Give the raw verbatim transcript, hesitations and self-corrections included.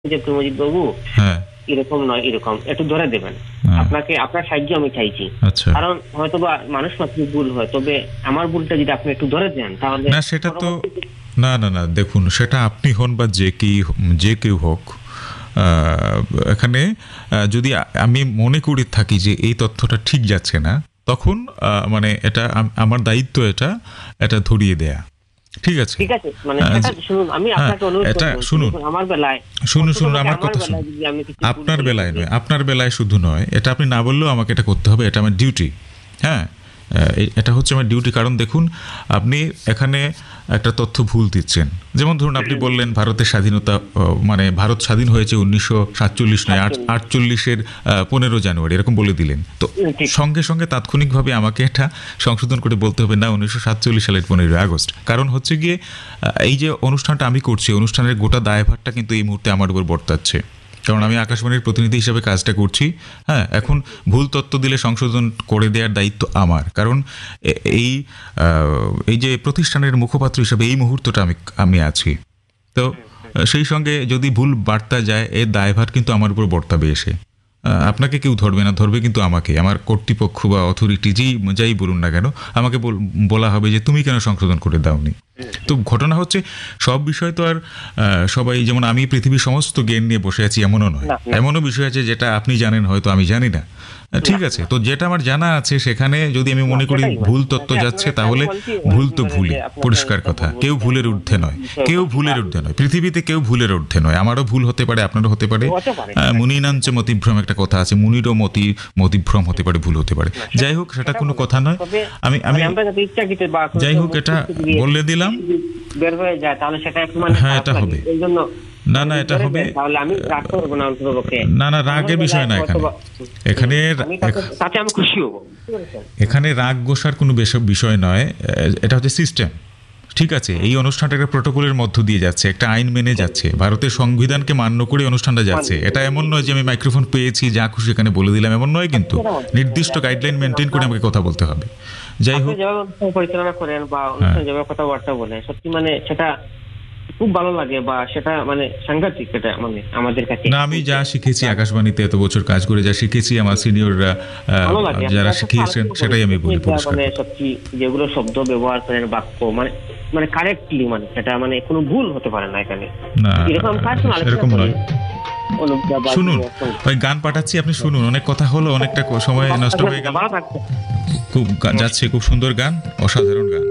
যে মজিদ বাবু হ্যাঁ এরকম নয়, এরকম একটু ধরে দেবেন, আপনাকে আপনার সাহায্য আমি চাইছি। কারণ হয়তো বা মানুষ মাত্র ভুল হয়, তবে আমার ভুলটা যদি আপনি একটু ধরে দেন তাহলে না সেটা তো না না না দেখুন, সেটা আপনি হন বা যে কি যে কেউ হোক, এখানে যদি আমি মনে করে থাকি যে এই তথ্যটা ঠিক যাচ্ছে না, তখন মানে এটা আমার দায়িত্ব এটা এটা ধরিয়ে দেয়া। ঠিক আছে, ঠিক আছে, মানে সেটা শুনুন, আমি আপনাকে অনুরোধ করব, শুনুন আমার বেলায় শুনুন শুনুন আমার কথা শুনুন, আপনার বেলায় নয়, আপনার বেলায় শুধু নয়, এটা আপনি না বললেও আমাকে এটা করতে হবে, এটা আমার ডিউটি। হ্যাঁ, এটা হচ্ছে আমার ডিউটি। কারণ দেখুন, আপনি এখানে একটা তথ্য ভুল দিচ্ছেন। যেমন ধরুন আপনি বললেন ভারতের স্বাধীনতা, মানে ভারত স্বাধীন হয়েছে উনিশশো সাতচল্লিশ নয় আটচল্লিশের পনেরো জানুয়ারি, এরকম বলে দিলেন। তো সঙ্গে সঙ্গে তাৎক্ষণিকভাবে আমাকে এটা সংশোধন করে বলতে হবে না উনিশশো সাতচল্লিশ সালের পনেরোই আগস্ট। কারণ হচ্ছে গিয়ে এই যে অনুষ্ঠানটা আমি করছি, অনুষ্ঠানের গোটা দায়ভারটা কিন্তু এই মুহূর্তে আমার উপর বর্তাচ্ছে, কারণ আমি আকাশবাণীর প্রতিনিধি হিসেবে কাজটা করছি। হ্যাঁ, এখন ভুল তথ্য দিলে সংশোধন করে দেওয়ার দায়িত্ব আমার, কারণ এই এই যে প্রতিষ্ঠানের মুখপাত্র হিসেবে এই মুহূর্তটা আমি আমি আছি। তো সেই সঙ্গে যদি ভুল বার্তা যায়, এর দায়ভার কিন্তু আমার উপর বর্তাবে এসে। আপনাকে কেউ ধরবে না, ধরবে কিন্তু আমাকে, আমার কর্তৃপক্ষ বা অথরিটি যেই যাই বলুন না কেন, আমাকে বলা হবে যে তুমি কেন সংশোধন করে দাওনি। তো ঘটনা হচ্ছে সব বিষয় তো আর সবাই, যেমন আমি পৃথিবীর সমস্ত জ্ঞান নিয়ে বসে আছি এমনও নয়, এমনও বিষয় আছে যেটা আপনি জানেন হয়তো আমি জানি না। ঠিক আছে, তো যেটা আমার জানা আছে সেখানে যদি আমি মনে করি ভুল তথ্য যাচ্ছে, তাহলে ভুল তো ভুলই, পরিষ্কার কথা। কেউ ভুলের ঊর্ধ্বে নয়, কেউ ভুলের ঊর্ধ্বে নয়, পৃথিবীতে কেউ ভুলের ঊর্ধ্বে নয়। আমারও ভুল হতে পারে, আপনারও হতে পারে। মুনিনাঞ্চ মতিভ্রম একটা কথা আছে, মুনিরও মতি মতিভ্রম হতে পারে, ভুল হতে পারে। যাই হোক, সেটা কোনো কথা নয়। আমি আমি যাই হোক, এটা বলে দিলাম, বের হয়ে যায় তাহলে সেটা একটু মানে হ্যাঁ এটা হবে, এইজন্য না না এটা হবে, তাহলে আমি রাগ করব না অন্ততপক্ষে। না না রাগের বিষয় না, এখানে এখানে তাতে আমি খুশি হব। এখানে রাগ গোসার কোনো বিষয় নয়, এটা হচ্ছে সিস্টেম। ঠিক আছে, এই অনুষ্ঠানটা একটা প্রোটোকলের মধ্য দিয়ে যাচ্ছে, একটা আইন মেনে যাচ্ছে, ভারতের সংবিধানকে মান্য করে অনুষ্ঠানটা যাচ্ছে। এটা এমন নয় যে আমি মাইক্রোফোন পেয়েছি যা খুশি এখানে বলে দিলাম, এমন নয়, কিন্তু নির্দিষ্ট গাইডলাইন মেনটেন করে আমাকে কথা বলতে হবে। যাই হোক, পরিচালনা করেন বা অনুষ্ঠান যেভাবে কথাবার্তা বলেন, সত্যি মানে সেটা খুব ভালো লাগে, বা সেটা মানে সাংঘাতিক, এটা মানে আমাদের কাছে। না, আমি যা শিখেছি আকাশবাণীতে এত বছর কাজ করে যা শিখেছি, আমার সিনিয়ররা যারা শিখিয়েছেন সেটাই আমি বলি পরিষ্কার। মানে সত্যি যেগুলো শব্দ ব্যবহার করেন, বাক্য মানে মানে কারেক্টলি, মানে সেটা মানে কোনো ভুল হতে পারে না এখানে। না এরকম নয়। শুনুন, ওই গান পাঠাচ্ছি, আপনি শুনুন। অনেক কথা হলো, অনেকটা সময় নষ্ট হয়ে গেল। খুব যাচ্ছে, খুব সুন্দর গান, অসাধারণ গান।